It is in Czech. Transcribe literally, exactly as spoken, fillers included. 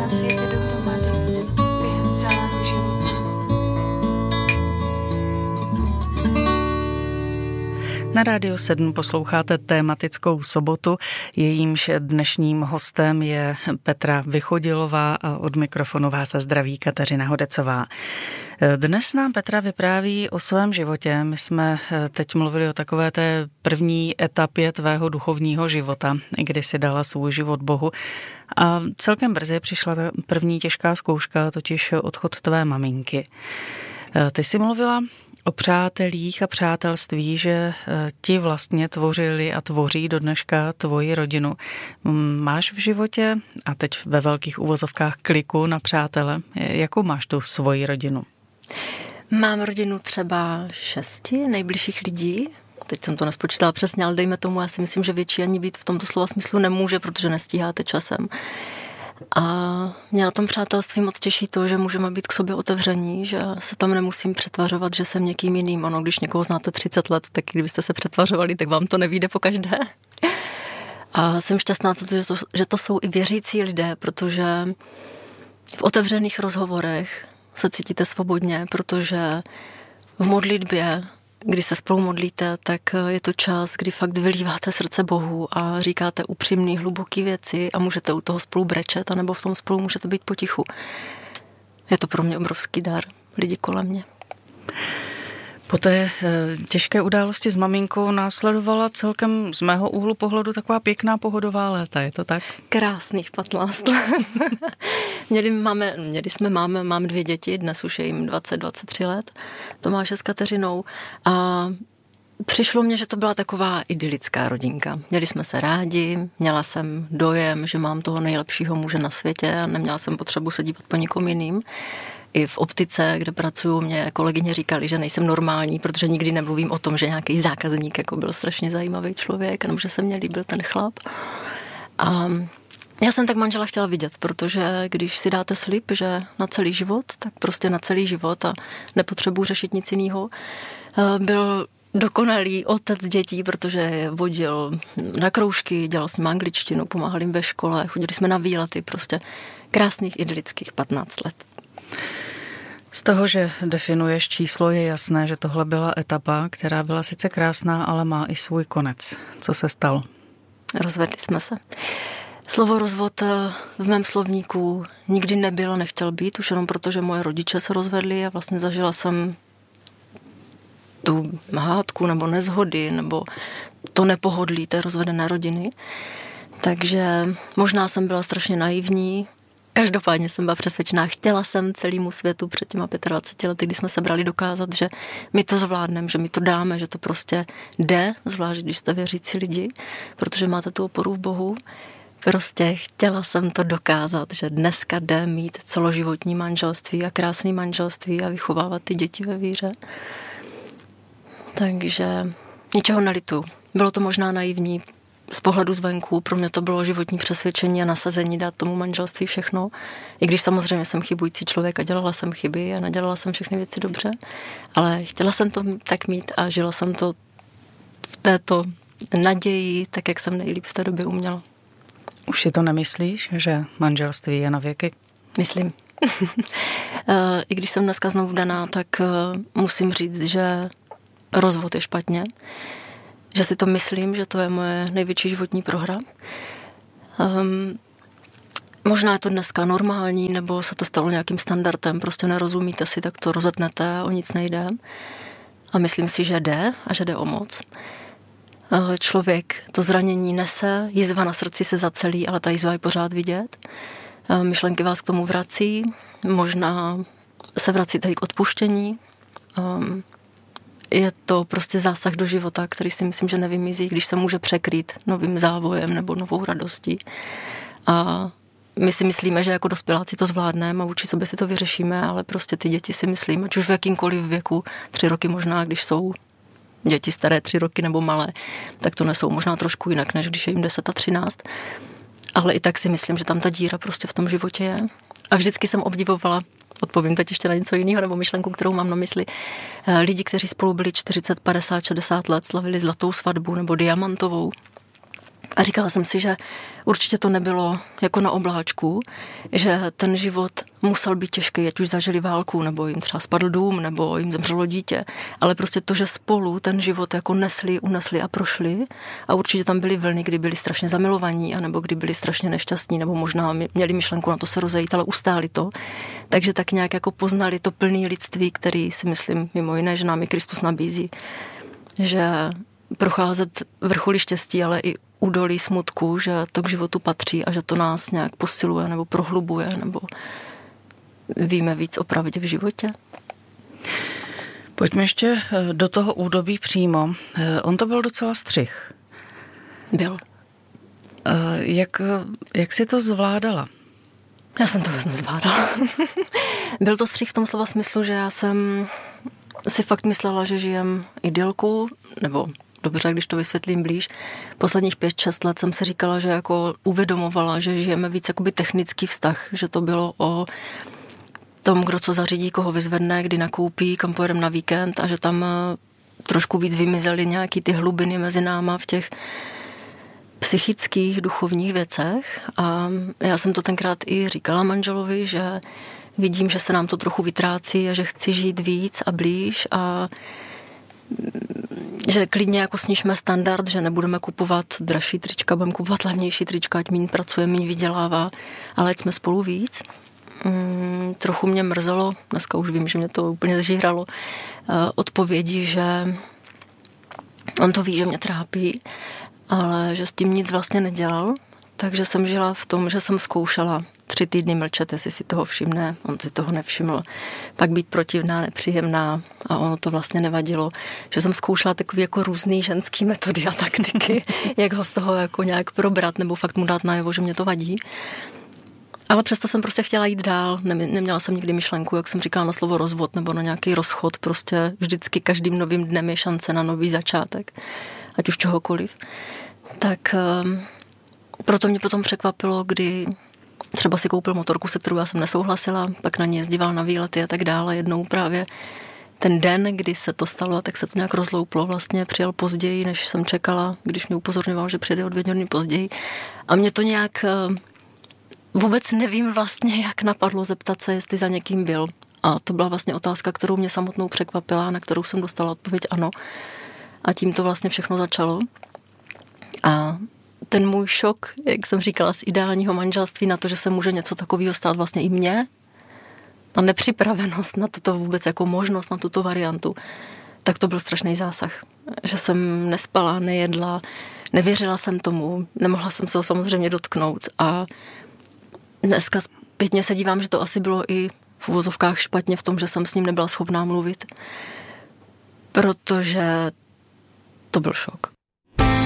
na světě dohromady během celého života. Na Rádiu sedm posloucháte tématickou sobotu. Jejímž dnešním hostem je Petra Vychodilová a od mikrofonu vás zdraví Kateřina Hodecová. Dnes nám Petra vypráví o svém životě. My jsme teď mluvili o takové té první etapě tvého duchovního života, kdy si dala svůj život Bohu. A celkem brzy přišla ta první těžká zkouška, totiž odchod tvé maminky. Ty jsi mluvila o přátelích a přátelství, že ti vlastně tvořili a tvoří do dneška tvoji rodinu. Máš v životě, a teď ve velkých uvozovkách, kliku na přátele, jakou máš tu svoji rodinu? Mám rodinu třeba šesti nejbližších lidí. Teď jsem to nespočítala přesně, ale dejme tomu, já si myslím, že větší ani být v tomto slova smyslu nemůže, protože nestíháte časem. A mě na tom přátelství moc těší to, že můžeme být k sobě otevření, že se tam nemusím přetvařovat, že jsem někým jiným. Ono, když někoho znáte třicet let, tak kdybyste se přetvařovali, tak vám to nevyjde po každé. A jsem šťastná, že to, že to jsou i věřící lidé, protože v otevřených rozhovorech se cítíte svobodně, protože v modlitbě, když se spolu modlíte, tak je to čas, kdy fakt vylíváte srdce Bohu a říkáte upřímný, hluboký věci a můžete u toho spolu brečet, anebo v tom spolu můžete být potichu. Je to pro mě obrovský dar, lidi kolem mě. Po té těžké události s maminkou následovala celkem z mého úhlu pohledu taková pěkná pohodová léta, je to tak? Krásných patnáct let. měli, máme, měli jsme, máme, mám dvě děti, dnes už je jim dvacet dvacet tři let, Tomáše s Kateřinou, a přišlo mně, že to byla taková idylická rodinka. Měli jsme se rádi, měla jsem dojem, že mám toho nejlepšího muže na světě a neměla jsem potřebu se dívat po nikom jiným. I v optice, kde pracuju, mě kolegyně říkali, že nejsem normální, protože nikdy nemluvím o tom, že nějaký zákazník jako byl strašně zajímavý člověk, nebo že se mně líbil ten chlap. A já jsem tak manžela chtěla vidět, protože když si dáte slib, že na celý život, tak prostě na celý život a nepotřebuji řešit nic jiného, byl dokonalý otec dětí, protože je vodil na kroužky, dělal s nimi angličtinu, pomáhal jim ve škole, chodili jsme na výlety, prostě krásných idylických patnáct let. Z toho, že definuješ číslo, je jasné, že tohle byla etapa, která byla sice krásná, ale má i svůj konec. Co se stalo? Rozvedli jsme se. Slovo rozvod v mém slovníku nikdy nebylo, nechtěl být, už jenom proto, že moje rodiče se rozvedli a vlastně zažila jsem tu hádku nebo nezhody nebo to nepohodlí té rozvedené rodiny. Takže možná jsem byla strašně naivní. Každopádně jsem byla přesvědčená, chtěla jsem celému světu před těma dvaceti pěti lety, kdy jsme se brali dokázat, že my to zvládneme, že my to dáme, že to prostě jde, zvlášť když jste věřící lidi, protože máte tu oporu v Bohu. Prostě chtěla jsem to dokázat, že dneska jde mít celoživotní manželství a krásné manželství a vychovávat ty děti ve víře. Takže ničeho nelitu. Bylo to možná naivní z pohledu zvenku, pro mě to bylo životní přesvědčení a nasazení dát tomu manželství všechno. I když samozřejmě jsem chybující člověk a dělala jsem chyby a nedělala jsem všechny věci dobře, ale chtěla jsem to tak mít a žila jsem to v této naději, tak jak jsem nejlíp v té době uměla. Už si to nemyslíš, že manželství je na věky? Myslím. I když jsem dneska znovu daná, tak musím říct, že rozvod je špatně. Že si to myslím, že to je moje největší životní prohra. Um, možná je to dneska normální, nebo se to stalo nějakým standardem, prostě nerozumíte si, tak to rozetnete a o nic nejde. A myslím si, že jde a že jde o moc. Uh, člověk to zranění nese, jizva na srdci se zacelí, ale ta jizva je pořád vidět. Uh, myšlenky vás k tomu vrací, možná se vracíte i k odpuštění. Um, Je to prostě zásah do života, který si myslím, že nevymizí, když se může překrýt novým závojem nebo novou radostí. A my si myslíme, že jako dospěláci to zvládneme a vůči sobě si to vyřešíme, ale prostě ty děti si myslím, ať už v jakýmkoliv věku, tři roky možná, když jsou děti staré tři roky nebo malé, tak to nesou možná trošku jinak, než když je jim deset a třináct. Ale i tak si myslím, že tam ta díra prostě v tom životě je. A vždycky jsem obdivovala, odpovím teď ještě na něco jiného, nebo myšlenku, kterou mám na mysli, lidi, kteří spolu byli čtyřicet, padesát, šedesát let, slavili zlatou svatbu nebo diamantovou. A říkala jsem si, že určitě to nebylo jako na obláčku, že ten život musel být těžký, ať už zažili válku, nebo jim třeba spadl dům, nebo jim zemřelo dítě. Ale prostě to, že spolu ten život jako nesli, unesli a prošli. A určitě tam byly vlny, kdy byli strašně zamilovaní, anebo kdy byli strašně nešťastní, nebo možná měli myšlenku na to se rozejít, ale ustáli to. Takže tak nějak jako poznali to plné lidství, který si myslím mimo jiné, že nám i Kristus nabízí. Že procházet vrcholy štěstí, ale i údolí smutku, že to k životu patří a že to nás nějak posiluje nebo prohlubuje, nebo víme víc o pravdě v životě. Pojďme ještě do toho údobí přímo. On to byl docela střih. Byl. Jak, jak jsi to zvládala? Já jsem to vůbec nezvládala. Byl to střih v tom slova smyslu, že já jsem si fakt myslela, že žijem idylku, nebo dobře, když to vysvětlím blíž. Posledních pět, šest let jsem si říkala, že jako uvědomovala, že žijeme víc jakoby technický vztah, že to bylo o tom, kdo co zařídí, koho vyzvedne, kdy nakoupí, kam pojedeme na víkend a že tam trošku víc vymizely nějaký ty hlubiny mezi náma v těch psychických, duchovních věcech. A já jsem to tenkrát i říkala manželovi, že vidím, že se nám to trochu vytrácí a že chci žít víc a blíž a že klidně jako snižme standard, že nebudeme kupovat dražší trička, budeme kupovat levnější trička, ať míň pracuje, míň vydělává, ale ať jsme spolu víc. Mm, trochu mě mrzelo, dneska už vím, že mě to úplně zžíralo, odpovědi, že on to ví, že mě trápí, ale že s tím nic vlastně nedělal, takže jsem žila v tom, že jsem zkoušela tři týdny mlčet, jestli si toho všimne, on si toho nevšiml, pak být protivná, nepříjemná a ono to vlastně nevadilo, že jsem zkoušela takové jako různý ženský metody a taktiky, jak ho z toho jako nějak probrat nebo fakt mu dát najevo, že mě to vadí. Ale přesto jsem prostě chtěla jít dál, neměla jsem nikdy myšlenku, jak jsem říkala, na slovo rozvod nebo na nějaký rozchod, prostě vždycky každým novým dnem je šance na nový začátek, ať už čehokoliv. Tak um, proto mě potom překvapilo, kdy třeba si koupil motorku, se kterou já jsem nesouhlasila, pak na ní jezdíval na výlety a tak dále. Jednou právě ten den, kdy se to stalo, tak se to nějak rozlouplo. Vlastně přijel později, než jsem čekala, když mě upozorňoval, že přijde o dvě hodiny později. A mě to nějak vůbec nevím vlastně, jak napadlo zeptat se, jestli za někým byl. A to byla vlastně otázka, kterou mě samotnou překvapila, na kterou jsem dostala odpověď ano. A tím to vlastně všechno začalo. A ten můj šok, jak jsem říkala, z ideálního manželství na to, že se může něco takového stát vlastně i mně, ta nepřipravenost na tuto vůbec jako možnost, na tuto variantu, tak to byl strašný zásah. Že jsem nespala, nejedla, nevěřila jsem tomu, nemohla jsem se ho samozřejmě dotknout a dneska zpětně se dívám, že to asi bylo i v uvozovkách špatně v tom, že jsem s ním nebyla schopná mluvit, protože to byl šok.